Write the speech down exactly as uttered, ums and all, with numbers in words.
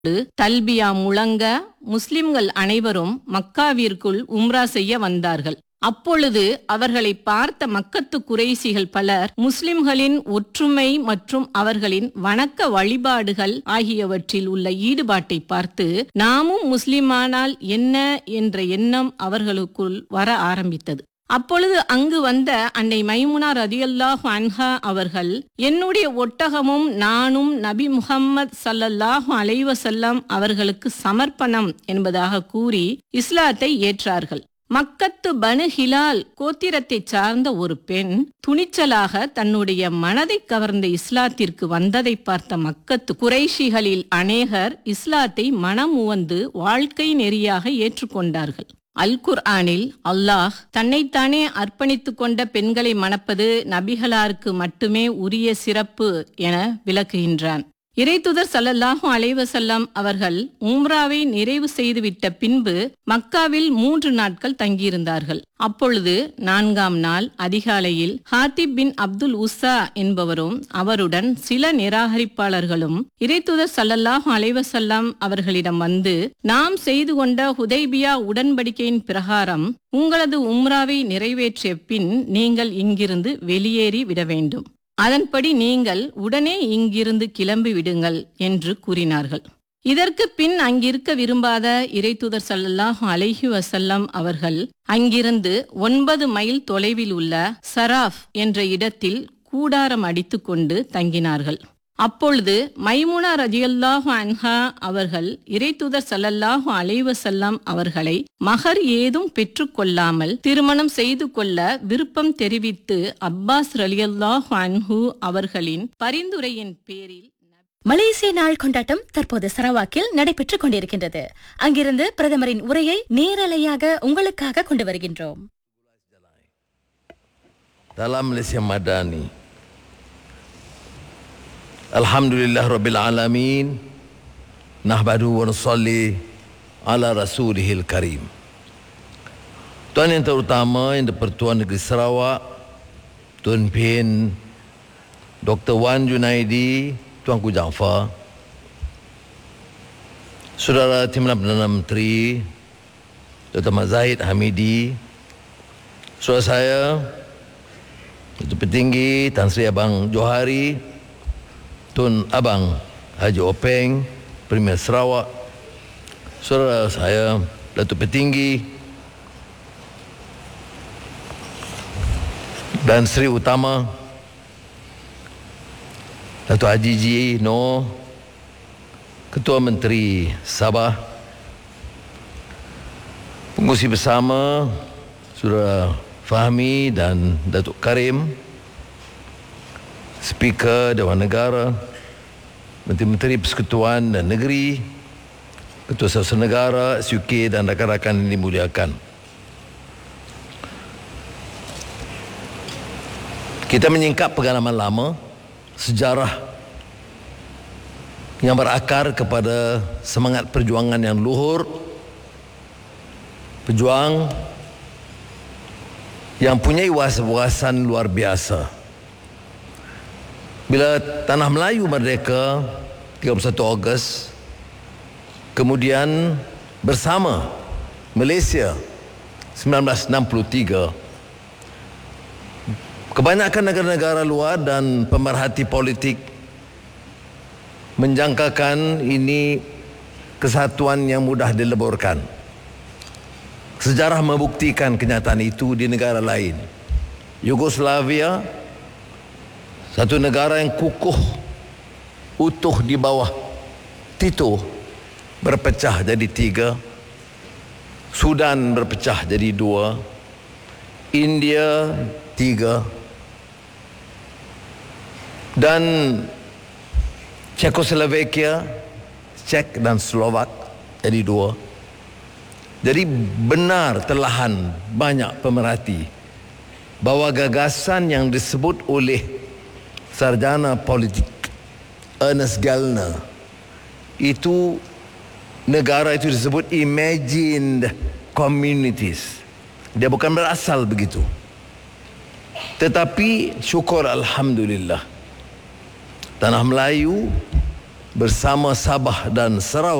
தல்பியா முழங்க முஸ்லிம்கள் அனைவரும் மக்காவிற்குள் உம்ரா செய்ய வந்தார்கள். அப்பொழுது அவர்களை பார்த்த மக்கத்து குறைசிகள் பலர் முஸ்லிம்களின் ஒற்றுமை மற்றும் அவர்களின் வணக்க வழிபாடுகள் ஆகியவற்றில் உள்ள ஈடுபாட்டை பார்த்து நாமும் முஸ்லிமானால் என்ன என்ற எண்ணம் அவர்களுக்குள் வர ஆரம்பித்தது. அப்பொழுது அங்கு வந்த அன்னை மைமுனா ரதியல்லாஹு அன்ஹா அவர்கள், என்னுடைய ஒட்டகமும் நானும் நபி முஹம்மது ஸல்லல்லாஹு அலைஹி வஸல்லம் அவர்களுக்கு சமர்ப்பணம் என்பதாக கூறி இஸ்லாத்தை ஏற்றார்கள். மக்கத்து பனு ஹிலால் கோத்திரத்தை சார்ந்த ஒரு பெண் துணிச்சலாக தன்னுடைய மனதை கவர்ந்த இஸ்லாத்திற்கு வந்ததை பார்த்த மக்கத்து குறைஷிகளில் அநேகர் இஸ்லாத்தை மனமுவந்து வாழ்க்கை நெறியாக ஏற்றுக்கொண்டார்கள். அல் குர்ஆனில் அல்லாஹ் தன்னைத்தானே அர்ப்பணித்துக் கொண்ட பெண்களை மணப்பது நபிகளாருக்கு மட்டுமே உரிய சிறப்பு என விளக்குகின்றான். இறைத்தூதர் ஸல்லல்லாஹு அலைஹி வஸல்லம் அவர்கள் உம்ராவை நிறைவு செய்துவிட்ட பின்பு மக்காவில் மூன்று நாட்கள் தங்கியிருந்தார்கள். அப்பொழுது நான்காம் நாள் அதிகாலையில் ஹாத்திப் பின் அப்துல் உஸ்ஸா என்பவரும் அவருடன் சில நிராகரிப்பாளர்களும் இறைத்தூதர் ஸல்லல்லாஹு அலைஹி வஸல்லம் அவர்களிடம் வந்து, நாம் செய்து கொண்ட ஹுதைபியா உடன்படிக்கையின் பிரகாரம் உங்களது உம்ராவை நிறைவேற்றிய பின் நீங்கள் இங்கிருந்து வெளியேறி விட வேண்டும். அதன்படி நீங்கள் உடனே இங்கிருந்து கிளம்பி விடுங்கள் என்று கூறினார்கள். இதற்கு பின் அங்கிருக்க விரும்பாத இறைத்தூதர் ஸல்லல்லாஹு அலைஹி வஸல்லம் அவர்கள் அங்கிருந்து ஒன்பது மைல் தொலைவில் உள்ள சராஃப் என்ற இடத்தில் கூடாரம் அடித்துக் கொண்டு தங்கினார்கள். அப்பொழுது மைமுனா ரதியல்லாஹு அன்ஹா அவர்கள் இறைத்தூதர் ஸல்லல்லாஹு அலைஹி வஸல்லம் அவர்களை மகர் ஏதும் பெற்றுக்கொள்ளாமல் திருமணம் செய்து கொள்ள விருப்பம் தெரிவித்து அப்பாஸ் ரலியல்லாஹு அன்ஹு அவர்களின் பரிந்துரையின் பேரில் மலேசிய நாள் கொண்டாட்டம் தற்போது சரவாக்கில் நடைபெற்றுக் கொண்டிருக்கின்றது. அங்கிருந்து பிரதமரின் உரையை நேரலையாக உங்களுக்காக கொண்டு வருகின்றோம். Dalam Malaysia Madani, Alhamdulillah Rabbil Alamin, Nahmadu wa nusalli ala Rasulihil Karim. Tuan yang terutama yang di-Pertuan Negeri Sarawak, Tuan Pin, Doktor Wan Junaidi, Tuanku Jaafar, Saudara Timbalan Perdana Menteri, Doktor Mat Zahid Hamidi, saudara saya, Datuk Petinggi Tan Sri Abang Johari, Tun Abang Haji Openg, Premier Sarawak, saudara saya, Datuk Petinggi dan Sri Utama, Datuk Haji Ji Noh, Ketua Menteri Sabah, pengurusi bersama, saudara Fahmi dan Datuk Karim, Speaker Dewan Negara, Menteri-Menteri Persekutuan dan Negeri, Ketua Sawasa Negara, S U K dan rakan-rakan yang dimuliakan. Kita menyingkap pengalaman lama, sejarah yang berakar kepada semangat perjuangan yang luhur, pejuang yang punya wawasan luar biasa. Bila Tanah Melayu merdeka tiga puluh satu Ogos, kemudian bersama Malaysia sembilan belas enam puluh tiga, kebanyakan negara-negara luar dan pemerhati politik menjangkakan ini kesatuan yang mudah dileburkan. Sejarah membuktikan kenyataan itu di negara lain. Yugoslavia, satu negara yang kukuh, utuh di bawah Tito, berpecah jadi tiga. Sudan berpecah jadi dua. India tiga. Dan Czechoslovakia, Czech dan Slovak jadi dua. Jadi benar telahan banyak pemerhati bahawa gagasan yang disebut oleh sarjana politik Ernest Gellner itu, negara itu disebut imagined communities. Dia bukan berasal begitu. Tetapi syukur Alhamdulillah, Tanah Melayu bersama Sabah dan Sarawak